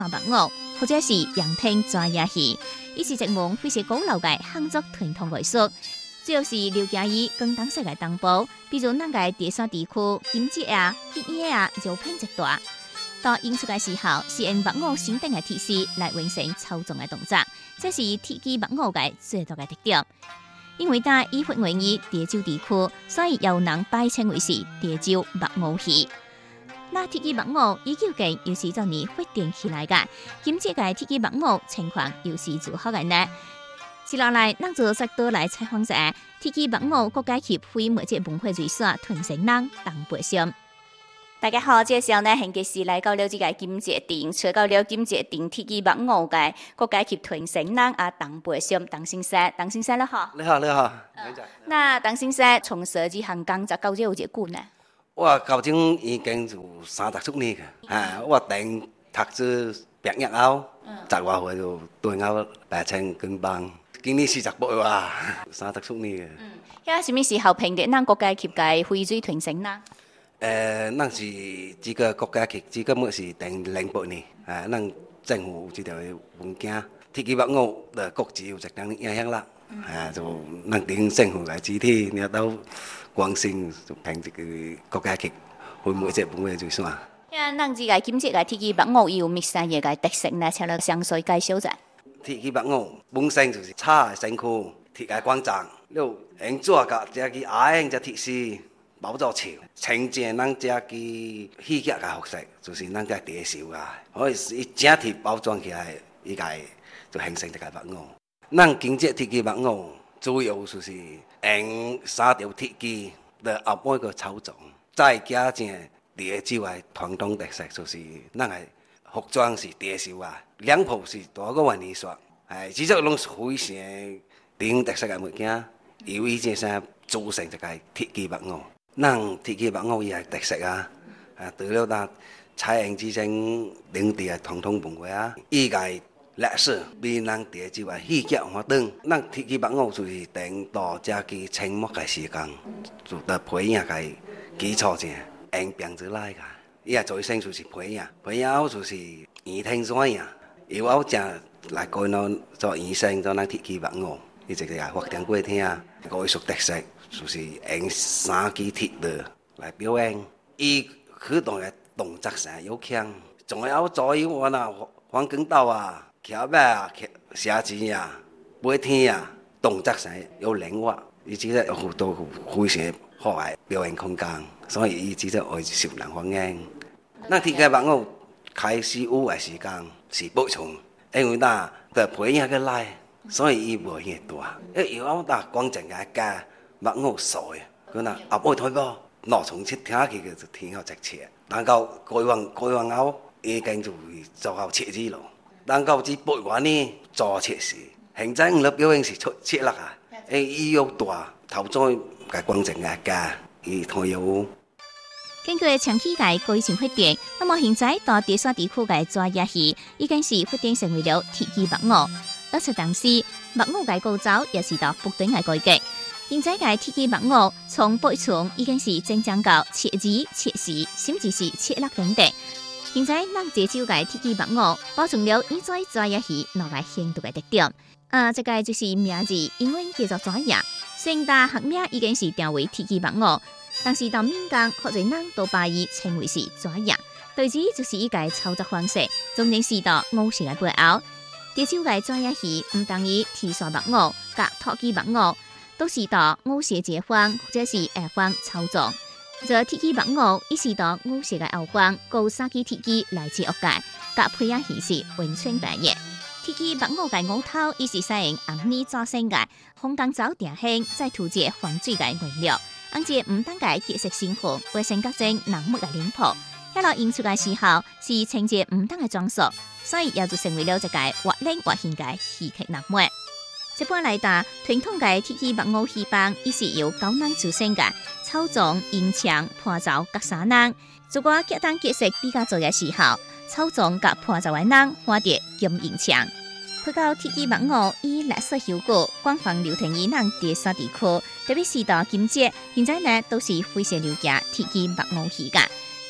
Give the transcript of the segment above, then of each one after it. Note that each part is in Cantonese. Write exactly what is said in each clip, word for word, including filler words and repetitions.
木偶，或者是羊天抓野戏，伊是一门非常古老嘅汉族传统艺术。主要是刘家义跟当时嘅同胞，比如咱嘅第三地区金节啊、黑夜啊，就偏极大。到演出嘅时候，是用木偶身顶嘅铁丝来完成操纵嘅动作，这是铁基木偶嘅最大嘅特点。因为在以佛为义潮州地区，所以有人拜称为是潮州木偶戏。那铁基木偶以究竟又是怎年发展起来嘅？今节嘅铁基木偶情况又是如何嘅呢？接落嚟，咱就再多来采访一下铁基木偶国家协会每节文化瑞所传承人邓培生。大家好，这时候呢，现时来到了这个金节店，找到了金节店铁基木偶嘅国家级传承人啊，邓培生，邓先生，邓先生你好。 你好，你好。 嗯、那邓先生从事这行工作到底有几久呢？ 我究竟已經有三十出年嘅，啊，我頂讀書畢業後，十外歲就對我來請軍幫，今年四十八啊，三十出年嘅。 嗯，遐什麼時候評定咱國家級嘅徽水傳承呢？ 誒，咱是這個國家級，這個麼是定零八年，啊，咱政府有這條文件，鐵基木偶的國籍有一定影響啦，啊，就咱頂政府嘅指體，你到廣西就評這個國家級，會每隻本會最算。 遐咱這個今節嘅鐵基木偶有咩嘢嘅特色呢？請你詳細介紹一下。 鐵基木偶本身就是叉嘅身軀，鐵嘅光澤，又用做個這個矮隻鐵絲。包咗潮，呈現咱這個戲劇嘅特色，就是咱個地小啊，可以以整體包裝起來，依個就形成一個木偶。咱今節鐵基木偶主要就是用三條鐵基來後尾個操縱，再加上潮州嘅傳統特色，就是咱嘅服裝是地小啊，兩鋪是大個雲泥刷，係這種攏是非常典特色嘅物件，由於這些組成一個鐵基木偶。咱鐵基木偶伊係特色啊，啊，除了咱採用這種當地嘅傳統文化啊，伊個歷史比咱潮州嘅戲劇活動，咱鐵基木偶就是等到這個清末嘅時間，就得培養個基礎先，用編出來個，伊係最先就是培養，培養後就是擬聽怎樣，以後就來改儂做擬聲做咱鐵基木偶，伊就係發展過聽啊，個藝術特色。就是用三支鐵的來表演，伊許多嘅動作上有強，仲有左右我那黃光道啊、橋尾啊、寫字啊、飛天啊，動作上有靈活，伊只係有好多非常好嘅表演空間，所以伊只係愛受人歡迎。咱鐵基木偶開始有嘅時間是不從，因為咱嘅培養嘅來，所以伊無遐大，因為我咱光淨嘅家。木偶傻嘅，佢嗱後尾退波，攞從切聽起嘅就聽到直切，但到改完改完後，已經就會做到切字咯。但到至八月呢，做切時，現在我哋表演是出切啦啊！誒，伊要大頭再嘅光淨嘅家，伊退有。 根據長期嘅改善發展，那麼現在到第三地區嘅抓野戲已經是發展成為了鐵基木偶，而且當時木偶嘅構造也是到不斷嘅改革。現在嘅鐵基木偶從背從已經是增長到切字、切絲，甚至是切粒等等。現在咱潮州嘅鐵基木偶保存了以在抓野戲內嘅顯著嘅特點。啊，這個就是名字，英文叫做抓野。雖然學名已經是定為鐵基木偶，但是到民間或者咱都把伊稱為是抓野。對之就是一個操作方式，總然是到偶式嘅背後。潮州嘅抓野戲唔等於鐵砂木偶、甲土基木偶。都是到偶式結方或者是下方操縱，這鐵基木偶伊是到偶式嘅後方，高三支鐵基來自屋界，甲配合形式完全不一樣。鐵基木偶嘅偶頭伊是使用紅泥做成嘅，紅鋼爪定興，再塗隻黃水嘅原料，按照唔單嘅結實鮮紅，為成各種濃密嘅臉譜。一落演出嘅時候是呈現唔單嘅裝束，所以也就成為了一個活靈活現嘅戲劇人物。一般來打傳統嘅鐵基木偶戲班，伊是由九人組成嘅，操縱、音槍、伴奏各三人。如果結單結識比較做嘅時候，操縱甲伴奏嘅人換碟兼音槍。配到鐵基木偶以歷史悠久，廣泛流傳於咱第三地區，特別是到今節，現在呢都是非常了解鐵基木偶戲嘅。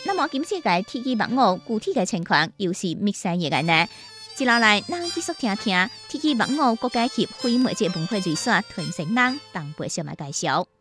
那麼今次嘅鐵衣木偶具體嘅情況又是乜嘢嘅呢？接落嚟，咱繼續聽聽鐵衣木偶國家協會每節文化藝術傳承人鄧培上嘅介紹。